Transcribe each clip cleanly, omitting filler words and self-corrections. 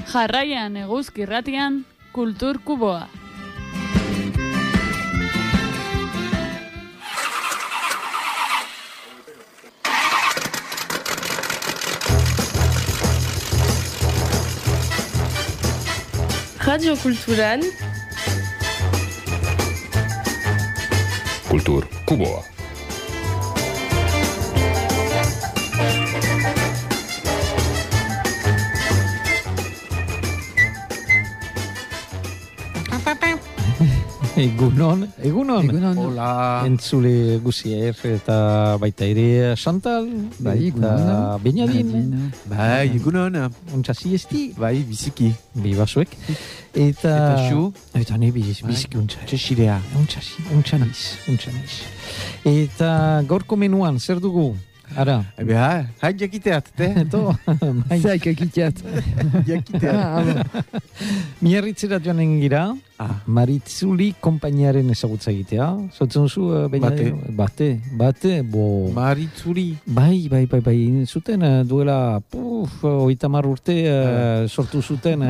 Jarraian eguzki irratian, Kultur Kuboa. Radio Kulturan Kultur Kuboa. Egunon. Hola. Entzule guzier eta baita ere Chantal. Bai, eta Benjadin. Bai, egunon. Untxasi esti. Bai, biziki. Bi basuek. Eta xu. Eta ne biziki untxa. Txesirea. Untxaniz. Eta gaurko menuan, zer dugu? Ara. Hain jakiteat, te? Eto. Zaik jakiteat. Miarritzera joanen gira. Maritzuli konpainiaren ezagutza egitea. Zotzen zu, Bate. Bo. Maritzuli. Bai. Zuten duela 30 urte sortu zuten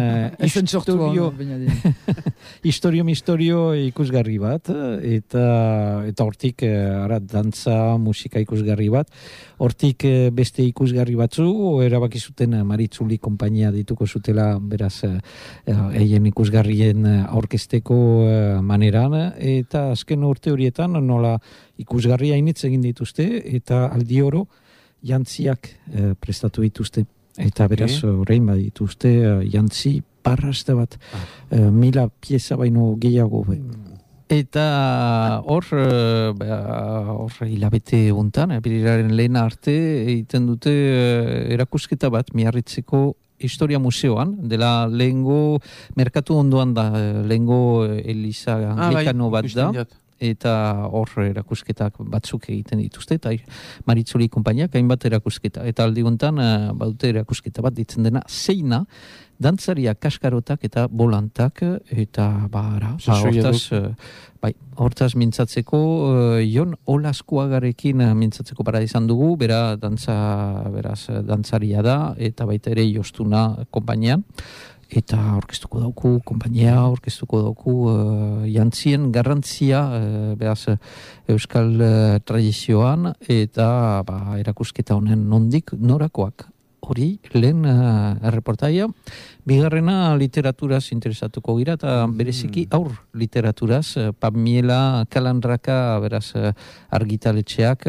historio ikusgarri bat. Eta hortik dantza, musika ikusgarri bat. Hortik beste ikusgarri batzu, erabaki zuten Maritzuli konpainia dituko zutela, beraz, eien ikusgarrien aurkezteko maneran, eta azken urte horietan nola ikusgarria initz egin dituzte, eta aldi oro jantziak prestatu dituzte. Eta beraz, orain badituzte jantzi parraste bat, 1000 pieza baino gehiago. Eta hor hilabete hontan, apirilaren lehen arte, egiten dute erakusketa bat Miarritzeko Historia Museoan, dela lehengo, merkatu ondoan da, lehengo Eliza Anglikano bat da, eta hor erakusketak batzuk egiten dituzte, eta Maritzuli konpainiak hainbat erakusketa. Eta aldi hontan, badute erakusketa bat ditzen dena, zeina, dantzariak, kaskarotak eta bolantak, eta hortaz mintzatzeko, Jon Olaskuagarekin mintzatzeko para izan dugu, dantzaria da, eta baita ere Jostuna konpainian, eta orkestuko dauku, konpainia orkestuko dauku jantzien garrantzia, beraz, euskal tradizioan, eta erakusketa honen nondik norakoak. Hori, lehen erreportaia, bigarrena literaturaz interesatuko gira, eta bereziki aur literaturaz, Pamiela Kalandraka, beraz, argitaletxeak,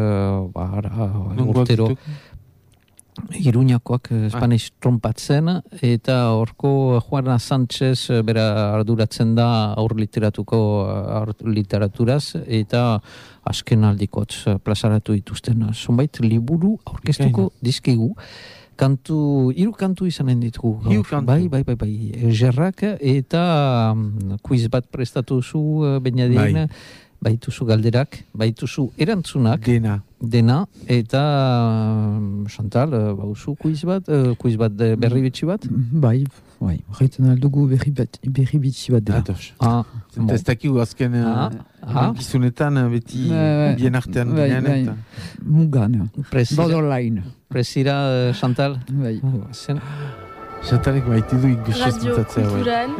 urtero, Iruñakoak Spanish trompatzen, eta horko Juana Sánchez bera arduratzen da aur literaturaz, eta azken aldikotz plazaratu dituzten zunbait liburu aurkeztuko dizkigu. Hiru kantu izanen ditugu. Bai. Gerrak, eta quiz bat prestatu zu, Benjadin, baituzu galderak, baituzu erantzunak. Dena, eta Chantal, bauzu quiz bat berri bitxi bat? Bai, horretan aldugu berri bitxi bat dela. Ez dakigu azken gizunetan beti bien artean ginen. Mugan, borderline. Presira, Chantal? Bai. Chantalek baitidu ingusez mintzatzea. Radio Kulturan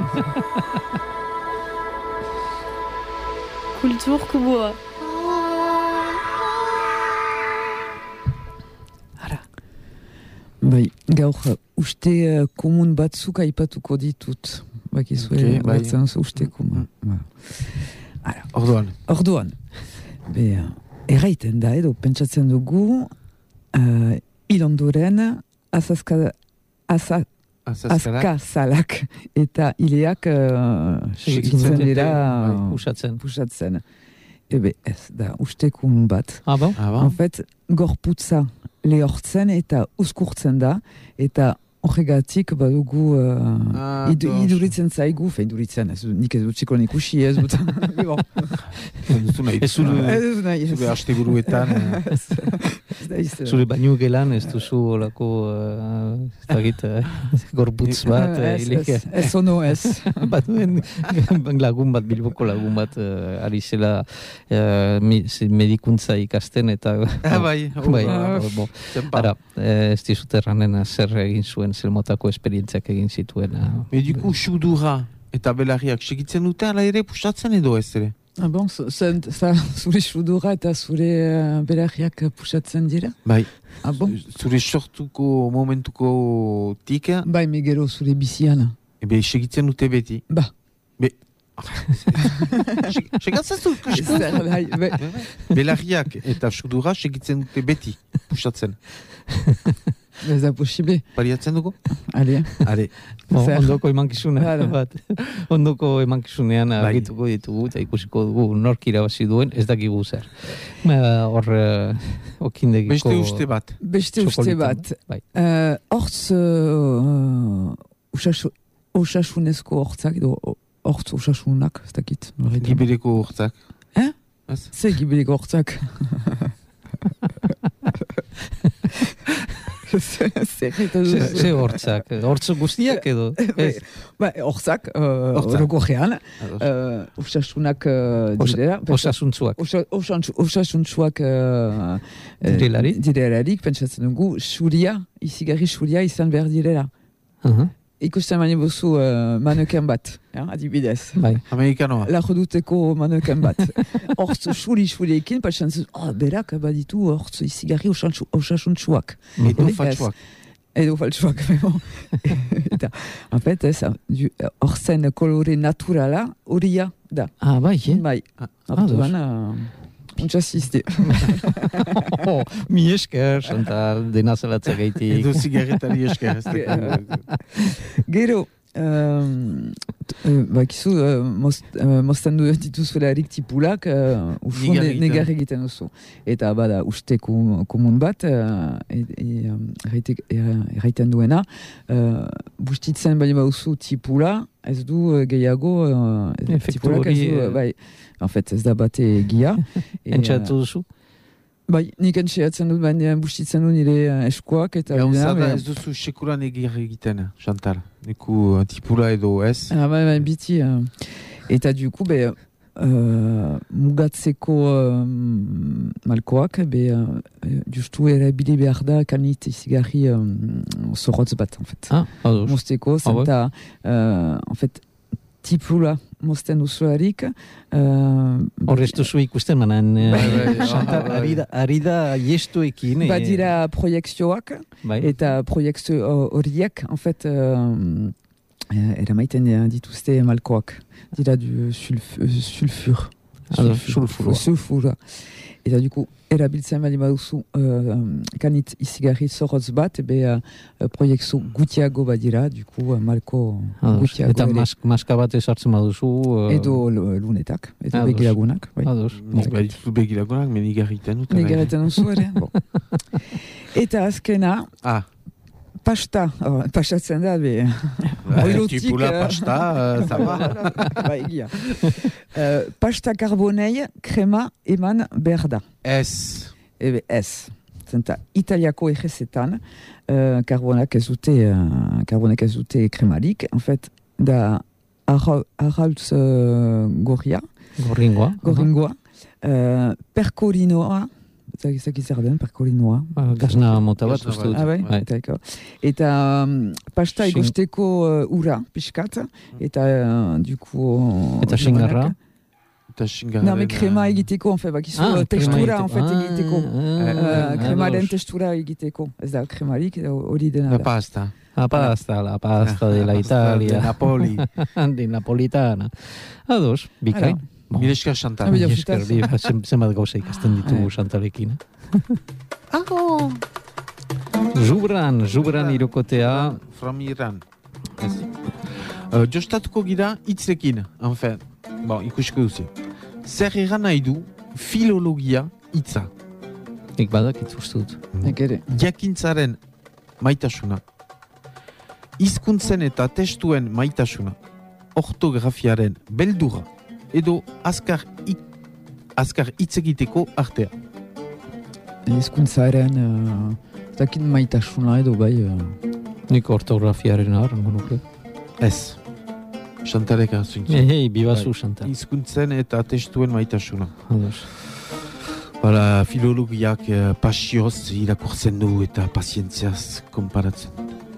Kultur Kuboa. Bai, gaur uste komun batzuk aipatuko ditut. Bakizue, batzen uste komun. Orduan. Erraiten da, edo, pentsatzen dugu, ilondoren azkazalak eta ileak segitzen dira pusatzen. Ebe ez, da uste komun bat. En fait, gorputza lehortzen eta uzkurtzen da, eta horregatik badugu iduritzen zaigu, iduritzen, nik ez dut txikoan ikusi, ez dut. Ez zure haste buruetan. Zure bainu gelan ez duzu olako dakit, gorbutz bat. Ez ono ez. Bat duen lagun bat, Bilboko lagun bat, ari zela medikuntza ikasten, eta... Bai. Ara, ez dizut erranen zer egin zuen, zer motako esperientziak egin zituen. Mediku sudura eta belarriak segitzen dute, ala ere pusatzen edo ez ere? Zure sudura eta zure belarriak pusatzen dira? Bai. Zure sortuko momentuko tika? Bai, megero zure biziana. Ebe, segitzen dute beti? Ba. Segatzen belarriak eta sudura segitzen dute beti pusatzen. Ez da posible. Pariatzen dugu? Ale. Ondoko emankizunean argituko ditugu eta ikusiko dugu nork irabazi duen, ez dakigu zer. Hor okindegiko... Beste uste bat. Hortz osasunezko hortzak edo hortz osasunak, ez dakit. Gibeleko hortzak. Ze gibeleko hortzak? Ze hortzak? Hortzu guztiak edo? Hortzak, orokorrean, osasunak direla. Osasuntzuak. Osasuntzuak direlarik, pentsatzen dugu, izigarri xuria izan behar direla. Ikusten mani bozu maneken bat, adibidez. Amerikanoa. Lajo duteko maneken bat. Hortz xuri-xuriekin, pentsatzen berak baditu hortz izigarri osasuntzuak. Edo faltsuak. Eta, en fait, hortzen kolore naturala horia da. Bai, Bai. Untxasizte. Mi esker, Chantal, dena zelatzea gaitik. Edo zigarretari esker. Gero, bakizu, moztan dituzuelarik tipulak, negar egiten duzu. Eta bada, uste komun bat, erraiten duena, bustitzen bali bauzu tipula, ez du gehiago, tipulak ez du, bai, en fait, ez da bate egia. Entxatu duzu? Bai, nik entxeatzen dut, baina bustitzen du nire eskuak. Ez duzu sekuran egia egiten, Chantal. Neku tipula edo ez? Bai, biti. Eta duku, mugatzeko malkoak, justu erabili behar da kanit izigarri zorrotz bat, en fait. Mosteko, zenta, en fait, tipula mozten duzularik. Horreztu zu ikusten manan. Ari da jestuekin. Badira proiekzioak, eta proiekzio horiek, en fait, eramaiten dituzte malkoak. Dira du sulfur. Sulfura. Eta duku, erabiltzen bali baduzu kanit izigarri zorrotz bat, proiektu gutiago badira, duku malko gutiago. Eta maska bat esartzen baduzu? Edo lunetak, edo begiragunak. Baditu begiragunak, menigarriten dut. Menigarriten duzu ere. Eta azkena, pasta, pastatzen da, tipula pasta, zaba. Egia. Pasta karbonei krema eman behar da. Ez. Ez. Zenta, italiako egezetan, karbonak ez dute kremarik. En fait, da arrautz gorria. Gorringoa. Perkorinoa. Zakizer den, perkolinoa. Gazna mota bat, uste dut. Eta pasta egosteko ura, pixkat. Eta duko... Eta xingarra. Non, mais krema egiteko, en fait, bakizu, textura, en fait, egiteko. Kremaren textura egiteko. Ez da, kremarik, hori dena da. La pasta de la Italia. De Napoli. De napolitana. Ados, bikain. Mire esker, Chantal. Mire esker, zenbat gauza ikasten ditugu Chantalekin. Zubran irokotea. From Iran. Jostatuko gira hitzekin, en fait. Ikusiko duzi. Zer egan nahi du filologia hitza? Nik badak hitz uste dut. Jakintzaren maitasuna. Hizkuntzen eta testuen maitasuna. Ortografiaren beldura. Edo azkar hitz egiteko artea. Hizkuntzaren dakin maitasuna edo bai Nik ortografiaren arrango nuke. Ez. Chantalek azuntzu. Bibazu Chantal. Hizkuntzen eta testuen maitasuna. Ados. Bala, filologiak pasioz irakurtzen du eta pazientziaz konparatzen.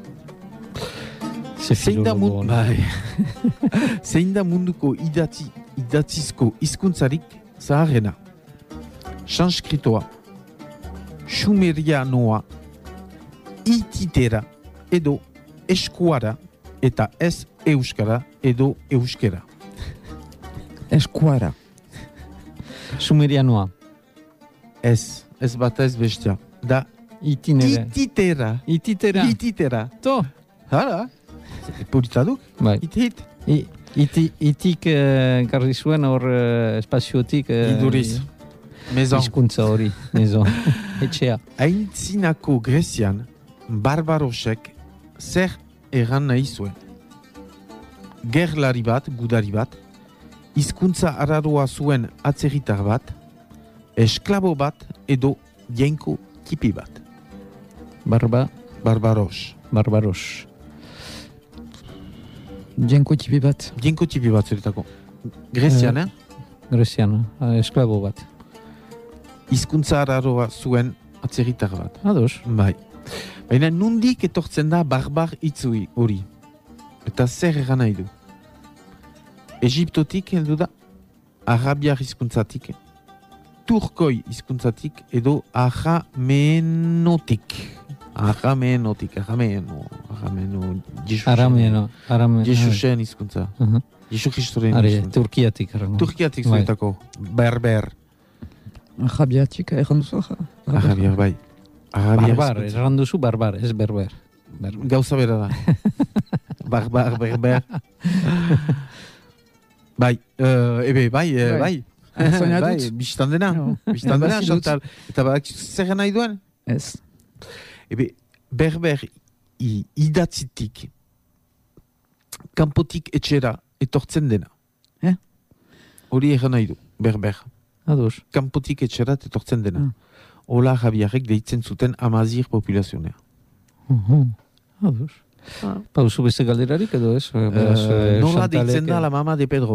Zein da munduko idatzizko hizkuntzarik zaharrena? Sanskritoa, Sumerianoa, Hititera edo Eskuara eta ez Euskara edo Euskera. Eskuara. Sumerianoa. Ez bat ez bestia. Da Hititera. Hititera. To. Hala. Politaduk? Bai. Hitit. Itik garri zuen hor espaziotik. Iduriz. Mezon. Hizkuntza hori. Mezon. Etxea. Aintzinako Grezian, Barbarosek zer egan nahi zuen. Gerlari bat, gudari bat, hizkuntza araroa zuen atzerritar bat, esklabo bat edo jainko tipi bat. Barbaros. Jainko tipi bat. Jainko tipi bat zuretako. Grezian, Grezian, esklabo bat. Hizkuntza araroa zuen atzerritar bat. Ados. Bai. Baina nundik etortzen da barbar itzui hori. Eta zer egan nahi du? Egiptotik heldu da, arabiar hizkuntzatik, turkoi hizkuntzatik edo aramenotik. Jesusen hizkuntza. Jesu Kristoren hizkuntza. Turkiatik zuetako. Berber. Arabiatik erranduzu? Arabiar, bai. Barbar, erranduzu barbar, ez berber. Gauza bera da. Barbar, berber. Bai, bai. Bistan dena, Chantal. Eta bak, zer nahi duen? Ez. Berber idatzitik, kanpotik etxera etortzen dena. Hori egan nahi du, berber. Ados. Kanpotik etxera etortzen dena. Ola jabiarrek deitzen zuten amazir populazionea. Ados. Pauzu beste galderarik edo ez? Nola deitzen da la mama de Pedro.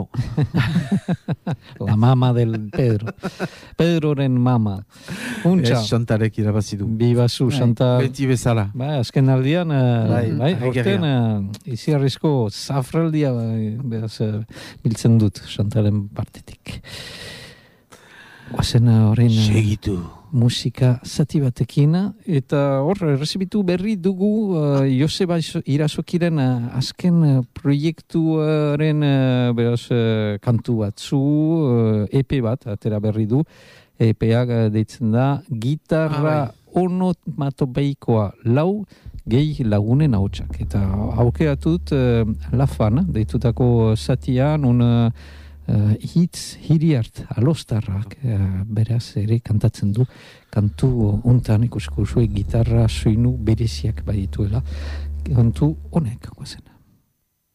La mama del Pedro. Pedroren mama. Ez Chantalek irabazidu. Bibazu, Chantal. Beti bezala. Azken aldian, horten iziarrizko zafraldia biltzen dut Chantalen partetik. Guazen horrein segitu musika zati batekin, eta hor, errezibitu berri dugu Joseba Irazokiren azken proiektuaren kantu batzu, EP bat, atera berri du, EP-ak deitzen da, gitarra onomatopeikoa 4 gehi lagunen hautsak. Eta aukeratut Lafan, deitutako zatian, hitz hiriart alostarrak beraz ere kantatzen du kantu untan ikusko zuen gitarra soinu bereziak badituela kantu honek guazen.